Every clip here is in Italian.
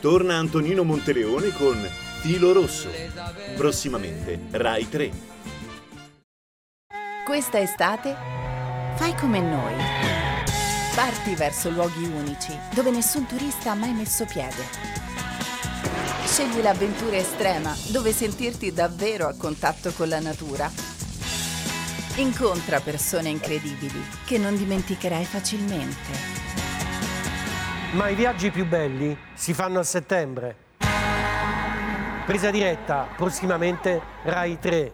Torna Antonino Monteleone con Filo Rosso. Prossimamente Rai 3. Questa estate fai come noi. Parti verso luoghi unici dove nessun turista ha mai messo piede. Scegli l'avventura estrema dove sentirti davvero a contatto con la natura. Incontra persone incredibili che non dimenticherai facilmente. Ma i viaggi più belli si fanno a settembre. Presa diretta, prossimamente Rai 3.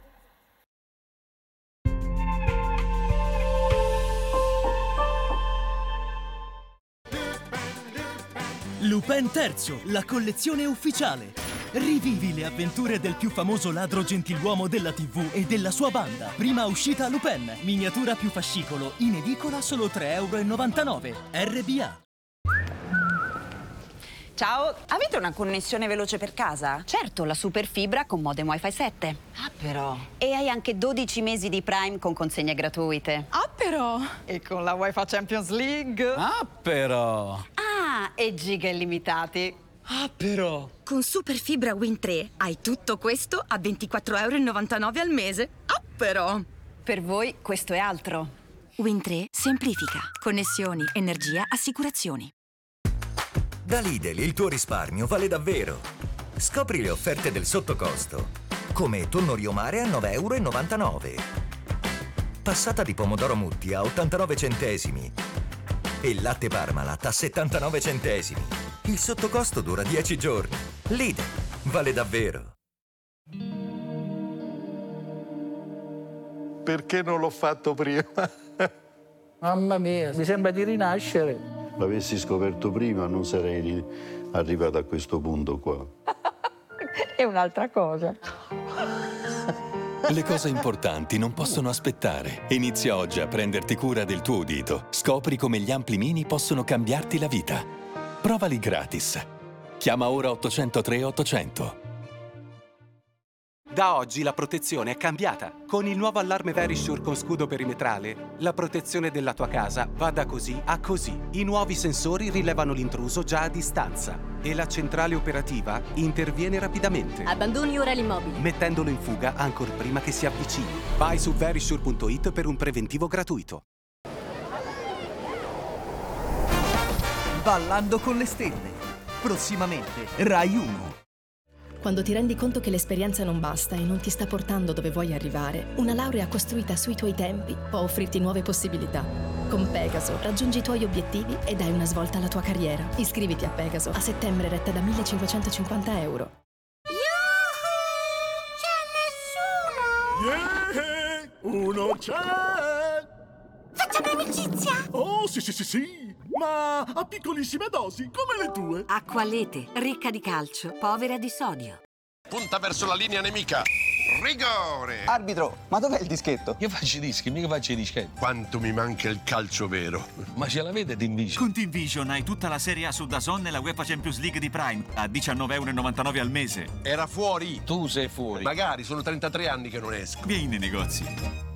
Lupin III, la collezione ufficiale. Rivivi le avventure del più famoso ladro gentiluomo della TV e della sua banda. Prima uscita Lupin, miniatura più fascicolo, in edicola solo 3,99 €. RBA. Ciao, avete una connessione veloce per casa? Certo, la super fibra con modem Wi-Fi 7. Ah, però. E hai anche 12 mesi di Prime con consegne gratuite. Ah, però. E con la Wi-Fi Champions League. Ah, però. Ah, e giga illimitati. Ah, però. Con super fibra Wind 3 hai tutto questo a 24,99 € al mese. Ah, però. Per voi questo è altro. Wind 3 semplifica. Connessioni, energia, assicurazioni. Da Lidl il tuo risparmio vale davvero. Scopri le offerte del sottocosto. Come tonno riomare a 9,99 €. Passata di pomodoro Mutti a 89 centesimi. E latte Parmalat a 79 centesimi. Il sottocosto dura 10 giorni. Lidl vale davvero. Perché non l'ho fatto prima? Mamma mia, mi sembra di rinascere. L'avessi scoperto prima non sarei arrivato a questo punto qua. È un'altra cosa. Le cose importanti non possono aspettare. Inizia oggi a prenderti cura del tuo udito. Scopri come gli ampli mini possono cambiarti la vita. Provali gratis. Chiama ora 803 800. Da oggi la protezione è cambiata. Con il nuovo allarme Verisure con scudo perimetrale, la protezione della tua casa va da così a così. I nuovi sensori rilevano l'intruso già a distanza e la centrale operativa interviene rapidamente. Abbandoni ora l'immobile, mettendolo in fuga ancor prima che si avvicini. Vai su verisure.it per un preventivo gratuito. Ballando con le stelle. Prossimamente Rai 1. Quando ti rendi conto che l'esperienza non basta e non ti sta portando dove vuoi arrivare, una laurea costruita sui tuoi tempi può offrirti nuove possibilità. Con Pegaso raggiungi i tuoi obiettivi e dai una svolta alla tua carriera. Iscriviti a Pegaso, a settembre retta da 1.550 €. Yeah! Uno c'è! Facciamo amicizia! Oh, sì! Ma a piccolissime dosi, come le tue. Acqua Lete, ricca di calcio, povera di sodio. Punta verso la linea nemica. Rigore! Arbitro, ma dov'è il dischetto? Io faccio i dischi, mica faccio i dischetti. Quanto mi manca il calcio vero. Ma ce l'avete Team Vision? Con Team Vision hai tutta la Serie A su DAZN e la UEFA Champions League di Prime a 19,99 € al mese. Era fuori. Tu sei fuori. Magari, sono 33 anni che non esco. Vieni nei negozi.